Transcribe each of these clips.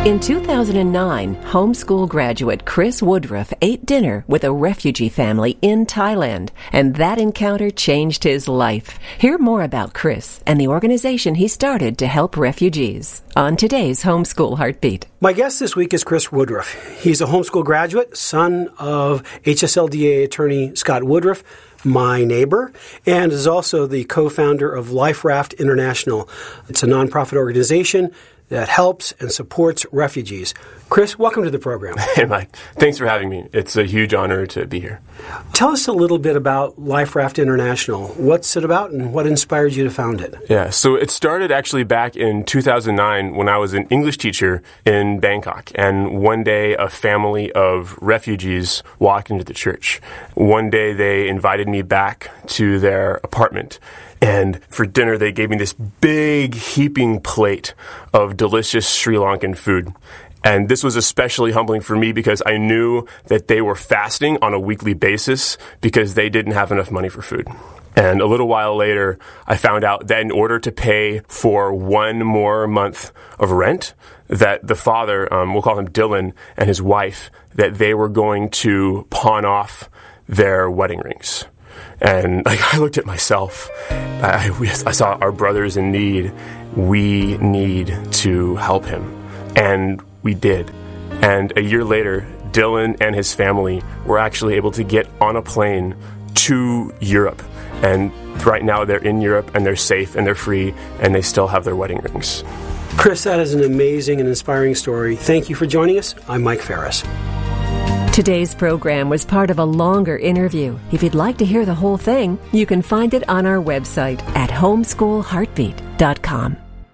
In 2009, homeschool graduate Chris Woodruff ate dinner with a refugee family in Thailand, and that encounter changed his life. Hear more about Chris and the organization he started to help refugees on today's Homeschool Heartbeat. My guest this week is Chris Woodruff. He's a homeschool graduate, son of HSLDA attorney Scott Woodruff, my neighbor, and is also the co-founder of Life Raft International. It's a nonprofit organization that helps and supports refugees. Chris, welcome to the program. Hey, Mike. Thanks for having me. It's a huge honor to be here. Tell us a little bit about Life Raft International. What's it about and what inspired you to found it? Yeah, so it started actually back in 2009 when I was an English teacher in Bangkok. And one day, a family of refugees walked into the church. One day, they invited me back to their apartment. And for dinner, they gave me this big heaping plate of delicious Sri Lankan food. And this was especially humbling for me because I knew that they were fasting on a weekly basis because they didn't have enough money for food. And a little while later, I found out that in order to pay for one more month of rent, that the father, we'll call him Dylan, and his wife, that they were going to pawn off their wedding rings. And I looked at myself. I saw our brother's in need. We need to help him. And we did. And a year later, Dylan and his family were actually able to get on a plane to Europe. And right now they're in Europe and they're safe and they're free and they still have their wedding rings. Chris, that is an amazing and inspiring story. Thank you for joining us. I'm Mike Ferris. Today's program was part of a longer interview. If you'd like to hear the whole thing, you can find it on our website at homeschoolheartbeat.com.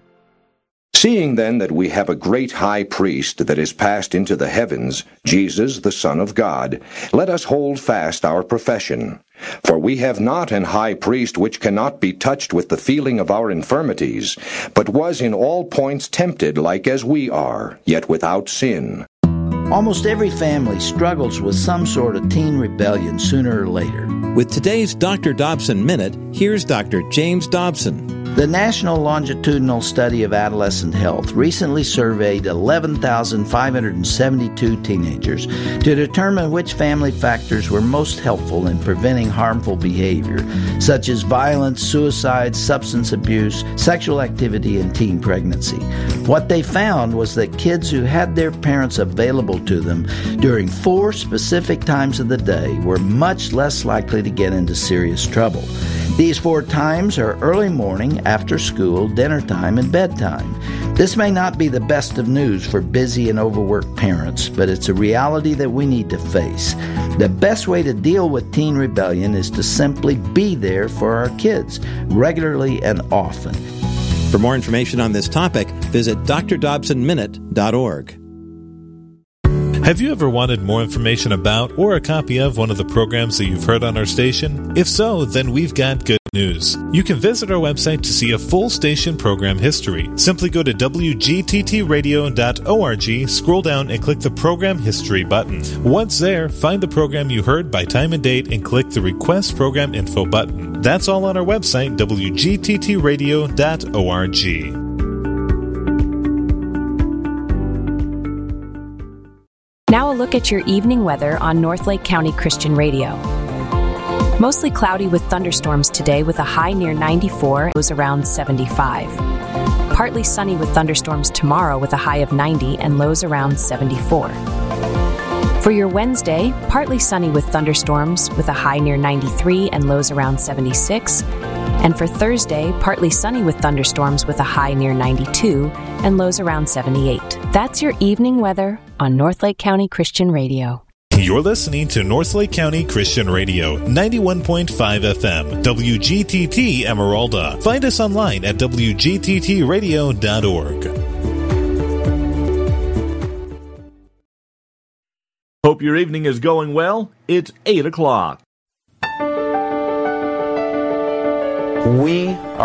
Seeing then that we have a great high priest that is passed into the heavens, Jesus, the Son of God, let us hold fast our profession. For we have not an high priest which cannot be touched with the feeling of our infirmities, but was in all points tempted like as we are, yet without sin. Almost every family struggles with some sort of teen rebellion sooner or later. With today's Dr. Dobson Minute, here's Dr. James Dobson. The National Longitudinal Study of Adolescent Health recently surveyed 11,572 teenagers to determine which family factors were most helpful in preventing harmful behavior, such as violence, suicide, substance abuse, sexual activity, and teen pregnancy. What they found was that kids who had their parents available to them during 4 specific times of the day were much less likely to get into serious trouble. These 4 times are early morning, after school, dinner time, and bedtime. This may not be the best of news for busy and overworked parents, but it's a reality that we need to face. The best way to deal with teen rebellion is to simply be there for our kids, regularly and often. For more information on this topic, visit drdobsonminute.org. Have you ever wanted more information about or a copy of one of the programs that you've heard on our station? If so, then we've got good news. You can visit our website to see a full station program history. Simply go to wgttradio.org, scroll down and click the Program History button. Once there, find the program you heard by time and date and click the Request Program Info button. That's all on our website, wgttradio.org. Now a look at your evening weather on Northlake County Christian Radio. Mostly cloudy with thunderstorms today with a high near 94, lows around 75. Partly sunny with thunderstorms tomorrow with a high of 90 and lows around 74. For your Wednesday, partly sunny with thunderstorms with a high near 93 and lows around 76. And for Thursday, partly sunny with thunderstorms with a high near 92 and lows around 78. That's your evening weather on Northlake County Christian Radio. You're listening to Northlake County Christian Radio, 91.5 FM, WGTT Emeralda. Find us online at wgttradio.org. Hope your evening is going well. It's 8 o'clock. We